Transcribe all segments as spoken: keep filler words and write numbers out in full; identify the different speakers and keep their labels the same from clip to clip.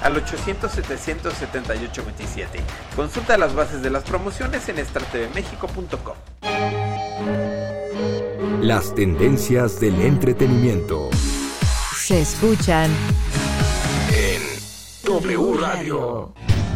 Speaker 1: al ochocientos, setecientos setenta y ocho veintisiete. Consulta las bases de las promociones en star t v mexico punto com.
Speaker 2: Las tendencias del entretenimiento
Speaker 3: se escuchan
Speaker 2: en W Radio.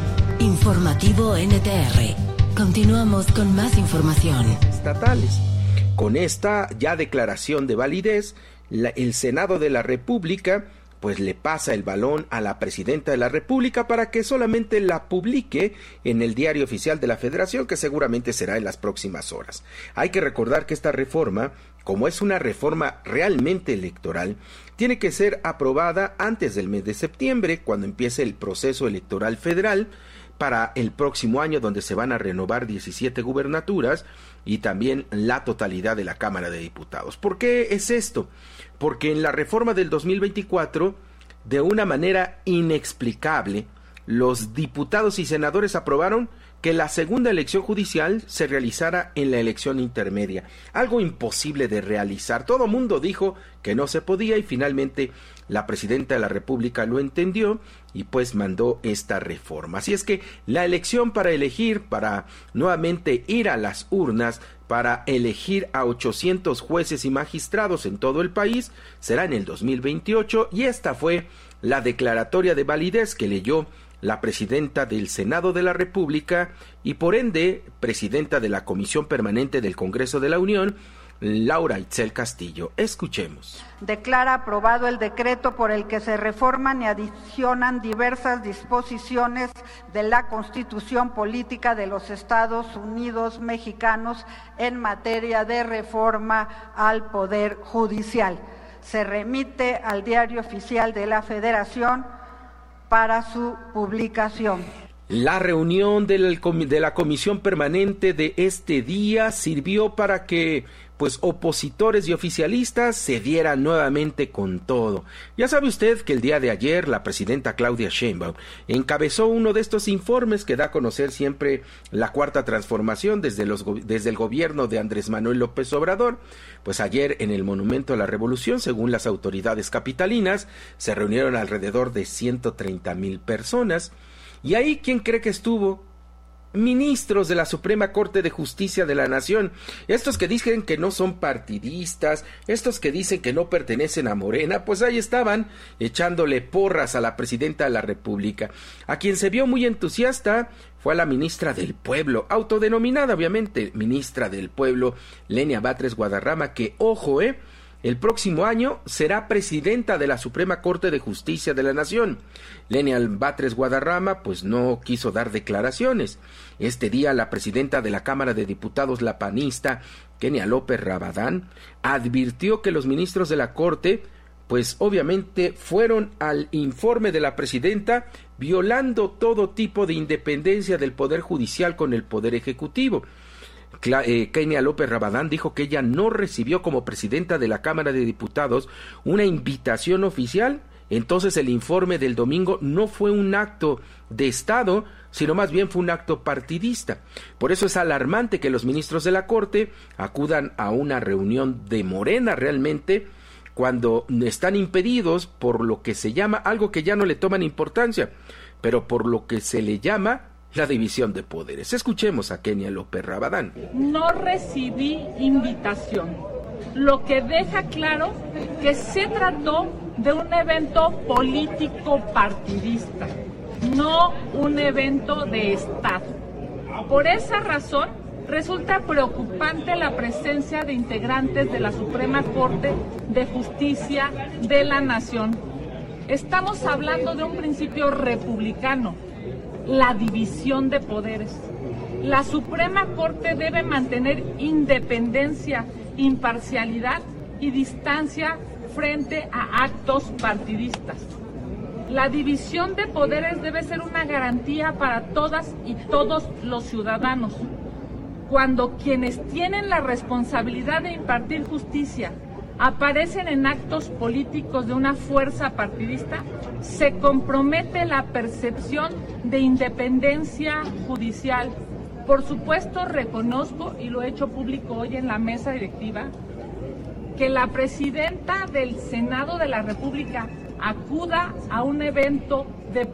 Speaker 4: Informativo N T R. Continuamos con más información.
Speaker 5: Estatales. Con esta ya declaración de validez, la, el Senado de la República pues le pasa el balón a la Presidenta de la República para que solamente la publique en el Diario Oficial de la Federación, que seguramente será en las próximas horas. Hay que recordar que esta reforma, como es una reforma realmente electoral, tiene que ser aprobada antes del mes de septiembre, cuando empiece el proceso electoral federal para el próximo año, donde se van a renovar diecisiete gubernaturas y también la totalidad de la Cámara de Diputados. ¿Por qué es esto? Porque en la reforma del dos mil veinticuatro, de una manera inexplicable, los diputados y senadores aprobaron que la segunda elección judicial se realizara en la elección intermedia. Algo imposible de realizar. Todo mundo dijo que no se podía y finalmente la Presidenta de la República lo entendió y pues mandó esta reforma. Así es que la elección para elegir, para nuevamente ir a las urnas, para elegir a ochocientos jueces y magistrados en todo el país, será en el dos mil veintiocho, y esta fue la declaratoria de validez que leyó la Presidenta del Senado de la República y por ende Presidenta de la Comisión Permanente del Congreso de la Unión, Laura Itzel Castillo. Escuchemos.
Speaker 6: Declara aprobado el decreto por el que se reforman y adicionan diversas disposiciones de la Constitución Política de los Estados Unidos Mexicanos en materia de reforma al Poder Judicial. Se remite al Diario Oficial de la Federación para su publicación.
Speaker 5: La reunión del, de la Comisión Permanente de este día sirvió para que pues opositores y oficialistas se dieran nuevamente con todo. Ya sabe usted que el día de ayer la presidenta Claudia Sheinbaum encabezó uno de estos informes que da a conocer siempre la Cuarta Transformación desde, los, desde el gobierno de Andrés Manuel López Obrador. Pues ayer en el Monumento a la Revolución, según las autoridades capitalinas, se reunieron alrededor de ciento treinta mil personas. Y ahí, ¿quién cree que estuvo? Ministros de la Suprema Corte de Justicia de la Nación, estos que dicen que no son partidistas, estos que dicen que no pertenecen a Morena, pues ahí estaban echándole porras a la Presidenta de la República. A quien se vio muy entusiasta fue a la ministra del Pueblo, autodenominada obviamente ministra del Pueblo, Lenia Batres Guadarrama, que ojo, eh, el próximo año será presidenta de la Suprema Corte de Justicia de la Nación. Lenia Batres Guadarrama pues no quiso dar declaraciones. Este día la presidenta de la Cámara de Diputados, la panista Kenia López Rabadán, advirtió que los ministros de la Corte pues obviamente fueron al informe de la presidenta violando todo tipo de independencia del Poder Judicial con el Poder Ejecutivo. Eh, Kenia López Rabadán dijo que ella no recibió como presidenta de la Cámara de Diputados una invitación oficial, entonces el informe del domingo no fue un acto de Estado, sino más bien fue un acto partidista. Por eso es alarmante que los ministros de la Corte acudan a una reunión de Morena realmente, cuando están impedidos por lo que se llama, algo que ya no le toman importancia, pero por lo que se le llama la división de poderes. Escuchemos a Kenia López Rabadán.
Speaker 7: No recibí invitación, lo que deja claro que se trató de un evento político partidista, no un evento de Estado. Por esa razón, resulta preocupante la presencia de integrantes de la Suprema Corte de Justicia de la Nación. Estamos hablando de un principio republicano, la división de poderes. La Suprema Corte debe mantener independencia, imparcialidad y distancia frente a actos partidistas. La división de poderes debe ser una garantía para todas y todos los ciudadanos. Cuando quienes tienen la responsabilidad de impartir justicia aparecen en actos políticos de una fuerza partidista, se compromete la percepción de independencia judicial. Por supuesto, reconozco, y lo he hecho público hoy en la mesa directiva, que la presidenta del Senado de la República acuda a un evento de